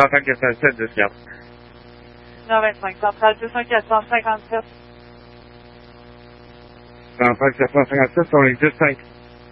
Central 407, 10-4. 125, Central 457. Central 457, on est 10-5.